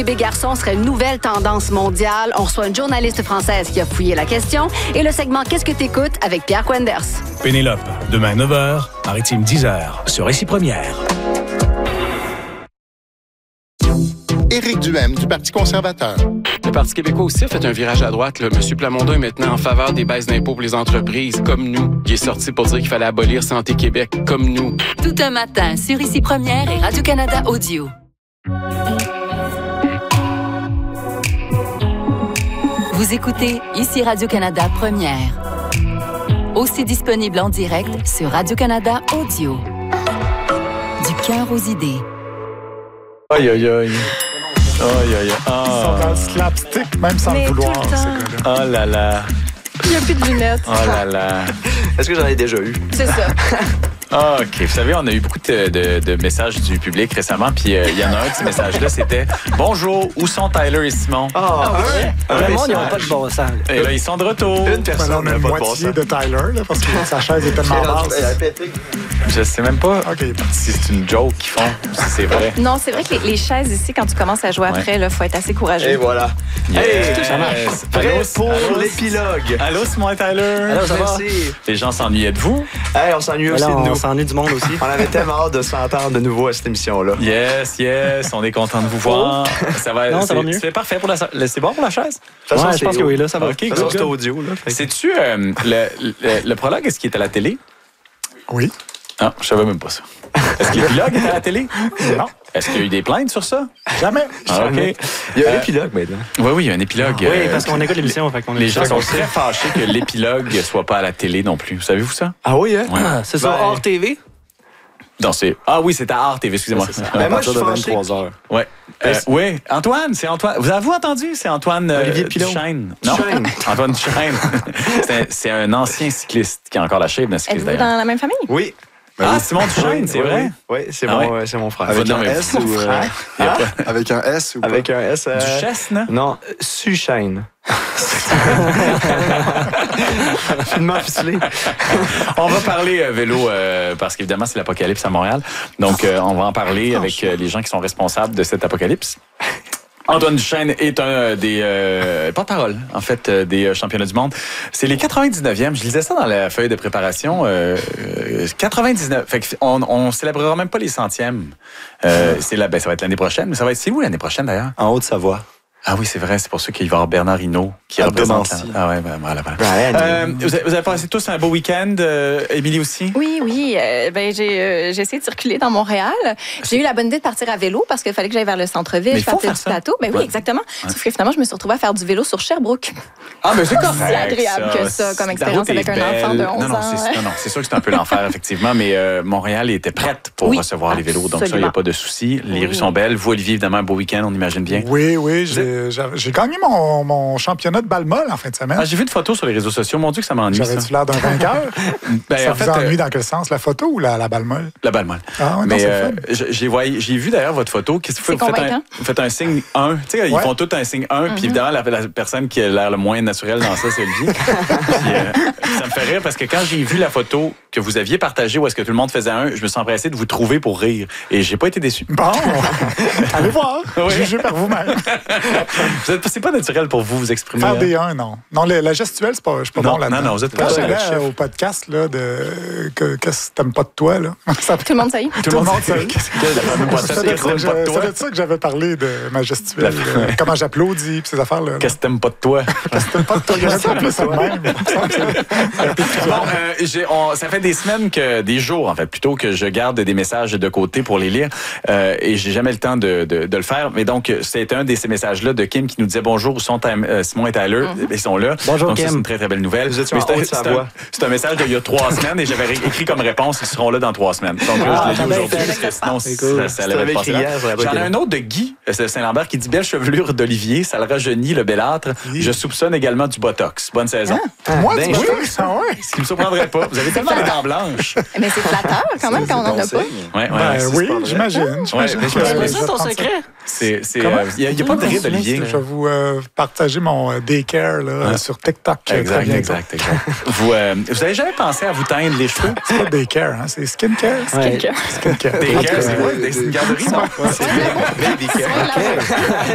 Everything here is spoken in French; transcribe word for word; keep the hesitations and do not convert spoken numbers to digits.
Bébé garçon serait une nouvelle tendance mondiale. On reçoit une journaliste française qui a fouillé la question et le segment Qu'est-ce que t'écoutes avec Pierre Quenders. Pénélope, demain neuf heures, Maritime dix heures, sur Ici Première. Éric Duhaime du Parti conservateur. Le Parti québécois aussi a fait un virage à droite. Là. M. Plamondon est maintenant en faveur des baisses d'impôts pour les entreprises, comme nous. Il est sorti pour dire qu'il fallait abolir Santé Québec, comme nous. Tout un matin, sur Ici Première et Radio-Canada Audio. Vous écoutez Ici Radio-Canada Première. Aussi disponible en direct sur Radio-Canada Audio. Du cœur aux idées. Aïe, aïe, aïe. Aïe, aïe, aïe. Ils sont dans le slapstick, même sans Mais le vouloir, tout le ces temps. gars-là. Oh là là. Il n'y a plus de lunettes. Oh là là. Est-ce que j'en ai déjà eu? C'est ça. Ah, OK. Vous savez, on a eu beaucoup de, de, de messages du public récemment, puis euh, il y en a un de ces messages-là, c'était « Bonjour, où sont Tyler et Simon? Ah, un, un Le monde, ils n'ont message. pas de bon sens. » Et là, ils sont de retour. Une Ben personne là, on a n'a une pas de bon moitié sens. de Tyler, là, parce que sa chaise est tellement basse. Elle a pété. Je sais même pas OK. si c'est une joke qu'ils font, si c'est vrai. Non, c'est vrai que les, les chaises ici, quand tu commences à jouer après, il faut être assez courageux. Et voilà. Yes. Ça marche. Prêt Allô, pour allô, l'épilogue. Allô, Simon et Tyler. Allô, ça va? Merci. Les gens s'ennuyaient de vous? Hey, on s'ennuie aussi Là, de on nous. s'ennuie du monde aussi. On avait tellement hâte de s'entendre de nouveau à cette émission-là. Yes, yes, on est content de vous voir. Ça va, Non, ça c'est- va mieux. C'est parfait pour la... C'est bon pour la chaise? De toute façon, Ouais, je c'est pense que oui, là, ça va. OK, De toute façon, good, c'est good. audio. Là, fait que- Sais-tu euh, le, le, le prologue, est-ce qu'il est à la télé? Oui. Non, je savais même pas ça. Est-ce que l'épilogue est à la télé? Non. Est-ce qu'il y a eu des plaintes sur ça? Jamais. Ah, OK. Il y a un Euh, épilogue maintenant. Oui, oui, il y a un épilogue. Oui, euh, parce qu'on écoute l'émission. Fait qu'on Les gens sont très très fâchés que l'épilogue soit pas à la télé non plus. Savez-vous ça? Ah oui, hein? Ouais. C'est ça, Ben, hors T V? Non, c'est... Ah oui, c'est à Art T V, excusez-moi. Ben, moi, je suis fâché. heures. Ouais. Euh, oui, Antoine, c'est Antoine. Vous avez-vous entendu? C'est Antoine euh, Olivier Pilon. Duchesne. Non, Duchesne. Antoine Duchesne. c'est, un, c'est un ancien cycliste qui a encore la shape d'un cycliste Êtes-vous d'ailleurs. dans la même famille? Oui. Ah, Simon Duchesne, c'est Oui, vrai? Oui, oui, c'est Ah mon, ouais? euh, c'est mon frère. Avec Avec, un un S S ou... euh, Il y a hein? pas- Avec un S ou pas? Avec un S. euh, Duchesne? Non, Suchène. Finement ficelé. On va parler euh, vélo euh, parce qu'évidemment, c'est l'apocalypse à Montréal. Donc, euh, on va en parler avec euh, les gens qui sont responsables de cette apocalypse. Antoine Duchesne est un euh, des euh, porte-parole, en fait, euh, des euh, championnats du monde. C'est les quatre-vingt-dix-neuvième. Je lisais ça dans la feuille de préparation. Euh, euh, quatre-vingt-dix-neuf. Fait qu'on on célébrera même pas les centièmes. Euh, c'est là, ben, ça va être l'année prochaine. Mais ça va être, c'est où l'année prochaine d'ailleurs? En Haute-Savoie. Ah oui, c'est vrai. C'est pour ça qu'il va y avoir Bernard Hinault qui À représente. Domancy. La... Ah ouais, ben, voilà, voilà. Brian. Euh, vous, avez, vous avez passé tous un beau week-end, euh, Émilie aussi? Oui, oui. euh, ben, j'ai, euh, j'ai essayé de circuler dans Montréal. J'ai eu la bonne idée de partir à vélo parce qu'il fallait que j'aille vers le centre-ville. Mais Je il faut partais faire du ça. plateau. Ben oui, Ouais. exactement. Sauf que finalement, je me suis retrouvée à faire du vélo sur Sherbrooke. Ah, mais c'est correct. Si agréable que ça, comme La expérience route est avec un enfant de belle. onze non, non, ans, c'est, ouais. non, non, c'est sûr que c'est un peu l'enfer, effectivement, mais euh, Montréal était prête pour Oui, recevoir les vélos. Donc, ça, il n'y a absolument. pas de souci. Les Oui. rues sont belles. Vous, Olivier, évidemment, un beau week-end, on imagine bien. Oui, oui. J'ai, j'ai- j'ai gagné mon, mon championnat de balle molle en fin de semaine. Ah, j'ai vu une photo sur les réseaux sociaux. Mon Dieu, que ça m'ennuie. Ça. J'aurais-tu l'air d'un vainqueur? Ben, Ça en vous fait, ennuie euh, dans quel sens? La photo ou la, la balle molle? la balle molle. Ah, ouais, non, Mais c'est euh, fun. j'ai, j'ai voyé- j'ai vu d'ailleurs votre photo. Qu'est-ce que vous C'est faites? Vous faites un, convaincant. vous faites un signe un. Tu sais, ils Ouais. font tout un signe un. Puis évidemment, la, la personne qui a l'air le moins naturel dans ça, c'est Olivier. Puis, euh, ça me fait rire parce que quand j'ai vu la photo que vous aviez partagée où est-ce que tout le monde faisait un, je me suis empressé de vous trouver pour rire. Et j'ai pas été déçu. Bon, allez voir. Oui. Jugez par vous-même. Vous êtes- c'est pas naturel pour vous vous exprimer. Faire hein? des uns, non. Non, le- la gestuelle, c'est pas, je suis pas Non, bon là-dedans. non, non, vous êtes Quand pas j'allais le chef. au podcast là, de que, Qu'est-ce que t'aimes pas de toi, là? Ça, Tout le monde sait. tout le monde sait. Qu'est-ce que la famille C'est Poissette, de qu'est-ce que t'aimes pas de toi? c'est de ça que j'avais parlé de ma gestuelle. là. Comment j'applaudis, puis ces affaires-là. Qu'est-ce que t'aimes pas de toi? Qu'est-ce que t'aimes pas de toi? Il y aurait pas plus ça de même. Il me semble que c'est- Bon, euh, j'ai- on- ça fait des semaines que, des jours en fait, plutôt que je garde des messages de côté pour les lire euh, et j'ai jamais le temps de, de, de le faire. Mais donc, c'était un de ces messages-là de Kim qui nous disait bonjour, où sont euh, Simon et Tyler? Ils sont là. Bonjour, donc, ça, Kim. c'est une très très belle nouvelle. Vous étiez Mais en c'est un- Haute-Savoie. c'est un- C'est un message d'il y a trois semaines et j'avais ré- écrit comme réponse ils seront là dans trois semaines. Donc là, Ah, je l'ai t'as lu bien aujourd'hui fait. parce que sinon, C'est cool. ça, ça Si allait t'avais passer écrit là. hier, ça aurait pas J'en ai été un autre de Guy euh, Saint-Lambert qui dit belle chevelure d'Olivier, ça le rajeunit le belâtre. Oui. Je soupçonne également du botox. Bonne saison. Moi, ben, tu oui. vois, ça, ouais. Ce qui me surprendrait pas. Vous avez tellement les dents blanches. Mais c'est flatteur quand même quand on en a pas. Ouais, ouais. Ben c'est- oui, pas vrai. j'imagine. Ouais, j'imagine mais que- c'est pas je vais ça ton prendre secret? C'est, c'est, Comment? euh, il n'y a, pas de rire d'Olivier. Je vais vous euh, partager mon euh, daycare là, Ouais. sur TikTok. euh, très Exact, bientôt. exact, exact. vous, euh, vous avez jamais pensé à vous teindre les cheveux? C'est pas daycare, hein, c'est skincare. Ouais. Skincare. Des c'est quoi? C'est une garderie, non? Baby care.